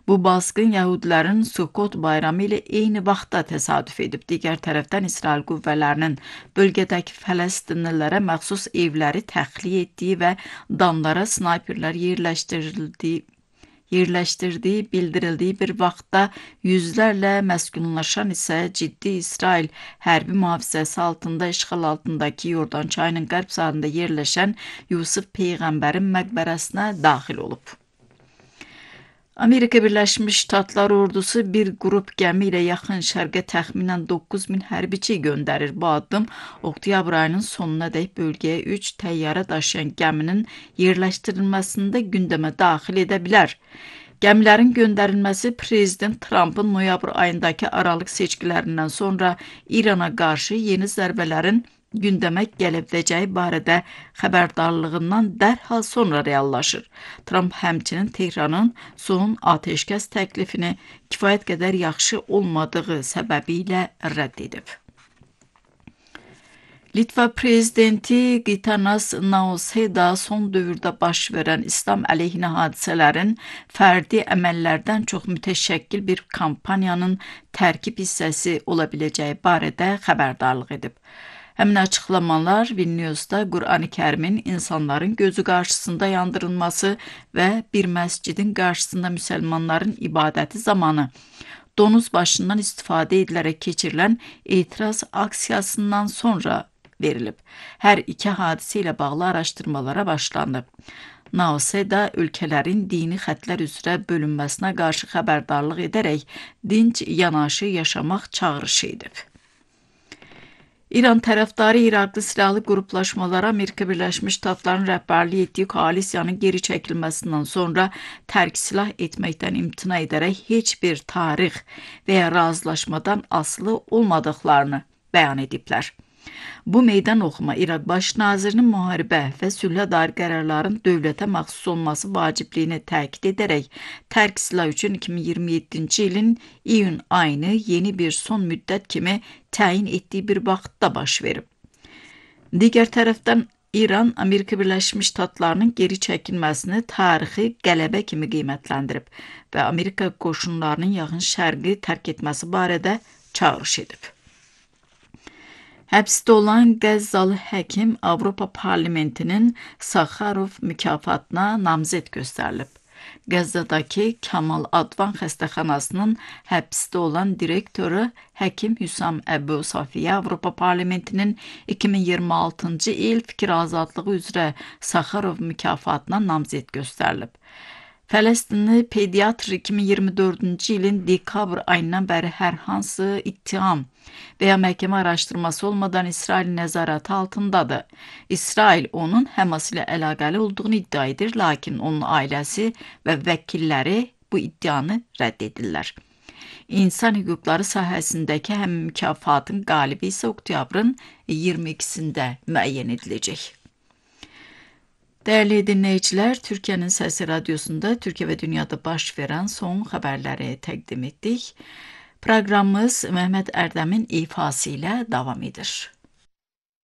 Bu baskın Yahudilərin Sukkot bayramı ilə eyni vaxtda təsadüf edib. Digər tərəfdən İsrail qüvvələrinin bölgədəki Fələstinlilərə məxsus evləri təxliyə etdiyi və damlara snayperlər yerləşdirdiyi bildirildiyi bir vaxtda yüzlərlə məskunlaşan isə ciddi İsrail hərbi mühafizəsi altında işğal altındakı Yordan çayının qərb sahilində yerləşən Yusif Peyğəmbərin məqbərəsinə daxil olub. Amerika Birləşmiş Ştatlar ordusu bir qrup gəmi ilə yaxın şərqə təxminən 9000 hərbiçi göndərir. Bu addım oktyabr ayının sonuna dək bölgəyə 3 təyyarə daşıyan gəminin yerləşdirilməsində gündəmə daxil edə bilər. Gəmilərin göndərilməsi Prezident Trump'ın noyabr ayındakı aralıq seçkilərindən sonra İrana qarşı yeni zərbələrin gündəmə gələ biləcəyi barədə xəbərdarlığından dərhal sonra reallaşır. Trump həmçinin Tehranın son atəşkəs təklifini kifayət qədər yaxşı olmadığı səbəbilə rədd edib. Litva prezidenti Gitanas Nausėda son dövrdə baş verən İslam əleyhinə hadisələrin fərdi əməllərdən çox mütəşəkkil bir kampaniyanın tərkib hissəsi ola biləcəyi barədə xəbərdarlıq edib. Həmin açıqlamalar Vilniusda Qur'an-ı Kərimin insanların gözü qarşısında yandırılması və bir məscidin qarşısında müsəlmanların ibadəti zamanı donuz başından istifadə edilərək keçirilən etiraz aksiyasından sonra verilib. Hər iki hadisə ilə bağlı araşdırmalara başlanıb. Nausėda ölkələrin dini xətlər üzrə bölünməsinə qarşı xəbərdarlıq edərək dinc yanaşı yaşamaq çağırışı edib. İran tərəfdarı İraqda silahlı qruplaşmalara Amerika Birləşmiş Ştatlarının rəhbərlik etdiyi koalisiyanın geri çəkilməsindən sonra tərk silah etməkdən imtina edərək heç bir tarix və ya razılaşmadan asılı olmadıqlarını bəyan ediblər. Bu meydan oxuma İraq Baş Nazirinin müharibə və sülhə dair qərarların dövlətə məxsus olması vacibliyini təkid edərək tərk silah üçün 2027-ci ilin iyun ayını yeni bir son müddət kimi təyin etdiyi bir vaxtda baş verib. Digər tərəfdən İran, Amerika Birləşmiş Ştatlarının geri çəkilməsini tarixi qələbə kimi qiymətləndirib və Amerika qoşunlarının yaxın şərqi tərk etməsi barədə çağırış edib. Həbsdə olan Qəzzalı həkim Avropa Parlamentinin Sakharov mükafatına namzəd göstərilib. Qəzzadakı Kamal Advan xəstəxanasının həbsdə olan direktoru həkim Hüsam Əbu Safiyə Avropa Parlamentinin 2026-cı il fikir azadlığı üzrə Sakharov mükafatına namzəd göstərilib. Fələstinli pediatr 2024-cü ilin dekabr ayından bəri hər hansı ittiham və ya məhkəmə araşdırması olmadan İsrail nəzarəti altındadır. İsrail onun Həmas ilə əlaqəli olduğunu iddia edir, lakin onun ailəsi və vəkilləri bu iddianı rədd edirlər. İnsan hüquqları sahəsindəki həmin mükafatın qalibi isə oktyabrın 22-sində müəyyən ediləcək. Dəyərli dinləyicilər, Türkiyənin Səsi Radyosunda Türkiyə və dünyada baş verən son xəbərləri təqdim etdik. Proqramımız Məhəmməd Ərdəmin ifası ilə davam edir.